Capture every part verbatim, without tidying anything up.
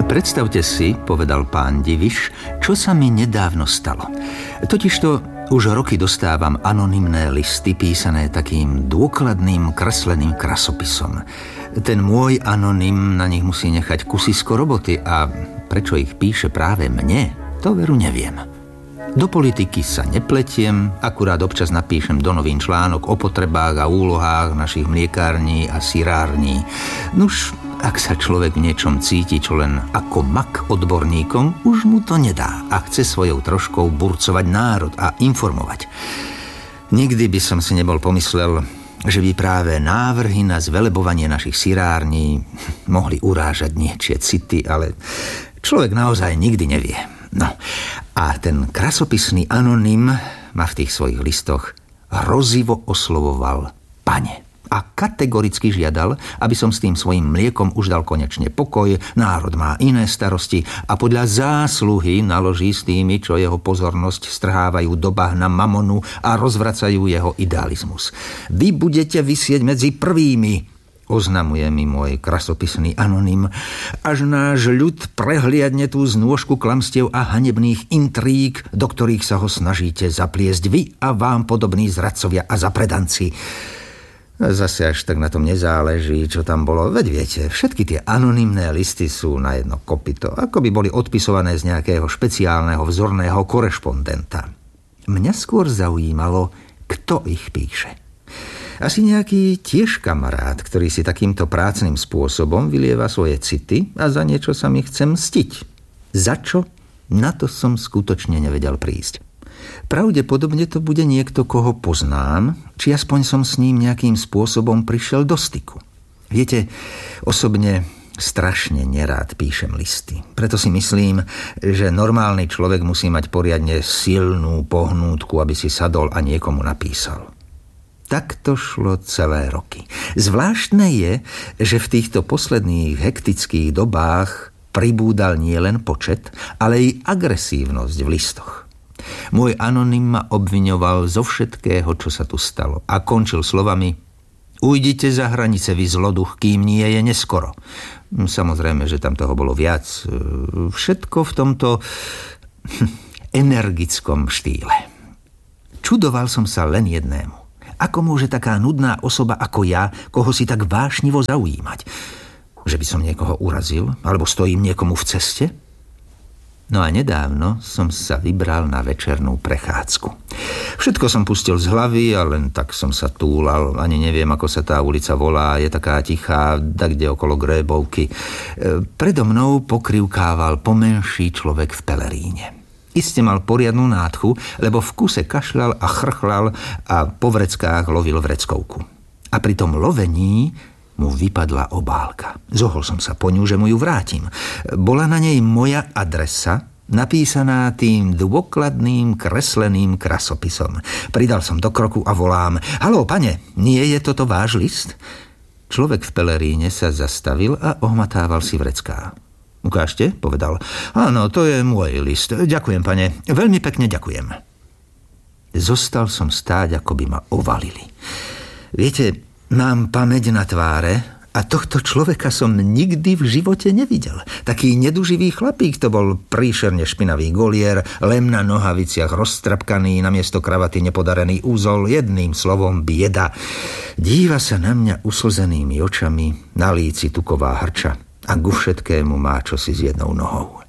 Predstavte si, povedal pán Diviš, čo sa mi nedávno stalo. Totižto už roky dostávam anonymné listy písané takým dôkladným kresleným krasopisom. Ten môj anonym na nich musí nechať kusisko roboty a prečo ich píše práve mne, to veru neviem. Do politiky sa nepletiem, akurát občas napíšem do novín článok o potrebách a úlohách našich mliekární a sirární. Nuž, ak sa človek v niečom cíti čo len ako mak odborníkom, už mu to nedá a chce svojou troškou burcovať národ a informovať. Nikdy by som si nebol pomyslel, že by práve návrhy na zvelebovanie našich sirární mohli urážať niečie city, ale človek naozaj nikdy nevie. No, a ten krasopisný anonym ma v tých svojich listoch hrozivo oslovoval pane. A kategoricky žiadal, aby som s tým svojím mliekom už dal konečne pokoj, národ má iné starosti a podľa zásluhy naloží s tými, čo jeho pozornosť strhávajú do bahna mamonu a rozvracajú jeho idealizmus. Vy budete visieť medzi prvými, oznamuje mi môj krasopisný anonym, až náš ľud prehliadne tú znôžku klamstiev a hanebných intríg, do ktorých sa ho snažíte zapliesť vy a vám podobní zradcovia a zapredanci. Zase až tak na tom nezáleží, čo tam bolo. Veď viete, všetky tie anonymné listy sú na jedno kopyto, ako by boli odpisované z nejakého špeciálneho vzorného korešpondenta. Mňa skôr zaujímalo, kto ich píše. Asi nejaký tiež kamarát, ktorý si takýmto prácnym spôsobom vylieva svoje city a za niečo sa mi chce mstiť. Za čo? Na to som skutočne nevedel prísť. Pravdepodobne to bude niekto, koho poznám, či aspoň som s ním nejakým spôsobom prišiel do styku. Viete, osobne strašne nerád píšem listy. Preto si myslím, že normálny človek musí mať poriadne silnú pohnútku, aby si sadol a niekomu napísal. Tak to šlo celé roky. Zvláštne je, že v týchto posledných hektických dobách pribúdal nielen počet, ale i agresívnosť v listoch. Môj anonym ma obviňoval zo všetkého, čo sa tu stalo a končil slovami: ujdite za hranice, vy zloduch, kým nie je neskoro. Samozrejme, že tam toho bolo viac. Všetko v tomto energickom štýle. Čudoval som sa len jednému. Ako môže taká nudná osoba ako ja, koho si tak vášnivo zaujímať? Že by som niekoho urazil? Alebo stojím niekomu v ceste? No a nedávno som sa vybral na večernú prechádzku. Všetko som pustil z hlavy a len tak som sa túlal. Ani neviem, ako sa tá ulica volá, je taká tichá, dakde okolo Grébovky. Predo mnou pokrivkával pomenší človek v peleríne. Iste mal poriadnu nádchu, lebo v kuse kašľal a chrchlal a po vreckách lovil vreckovku. A pri tom lovení mu vypadla obálka. Zohol som sa po ňu, že mu ju vrátim. Bola na nej moja adresa, napísaná tým dôkladným kresleným krasopisom. Pridal som do kroku a volám: haló, pane, nie je toto váš list? Človek v peleríne sa zastavil a ohmatával si vrecká. Ukážte, povedal. Áno, to je môj list. Ďakujem, pane. Veľmi pekne ďakujem. Zostal som stáť, ako by ma ovalili. Viete, mám pamäť na tváre a tohto človeka som nikdy v živote nevidel. Taký neduživý chlapík to bol, príšerne špinavý golier, lem na nohaviciach roztrapkaný, namiesto kravaty nepodarený úzol, jedným slovom bieda. Díva sa na mňa uslzenými očami, na líci tuková hrča a ku všetkému má čosi s jednou nohou.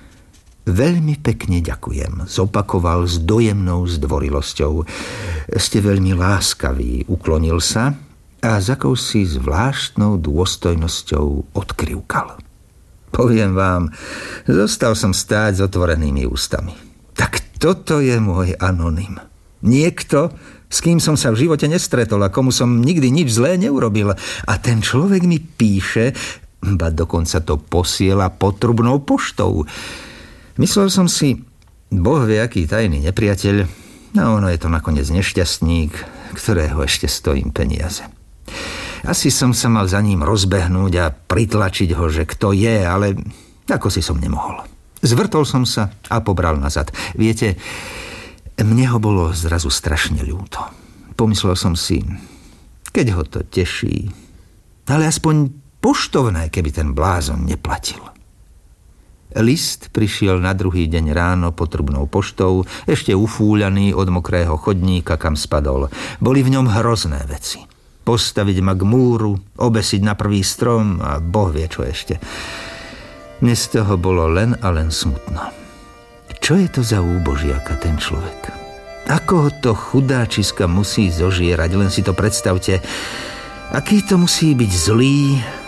Veľmi pekne ďakujem, zopakoval s dojemnou zdvorilosťou. Ste veľmi láskaví, uklonil sa a s akousi zvláštnou dôstojnosťou odkrivkal. Poviem vám, zostal som stáť s otvorenými ústami. Tak toto je môj anonym. Niekto, s kým som sa v živote nestretol a komu som nikdy nič zlé neurobil. A ten človek mi píše, ba dokonca to posiela potrubnou poštou. Myslel som si, Boh vie, aký tajný nepriateľ, a ono je to nakoniec nešťastník, ktorého ešte stojím peniaze. Asi som sa mal za ním rozbehnúť a pritlačiť ho, že kto je, ale ako si som nemohol. Zvrtol som sa a pobral nazad. Viete, mne ho bolo zrazu strašne ľúto. Pomyslel som si, keď ho to teší, ale aspoň poštovné, keby ten blázon neplatil. List prišiel na druhý deň ráno potrubnou poštou, ešte ufúľaný od mokrého chodníka, kam spadol. Boli v ňom hrozné veci. Postaviť ma k múru, obesiť na prvý strom a boh vie čo ešte. Dnes toho bolo len a len smutno. Čo je to za úbožiaka ten človek? Ako ho to chudáčiska musí zožierať, len si to predstavte. Aký to musí byť zlý,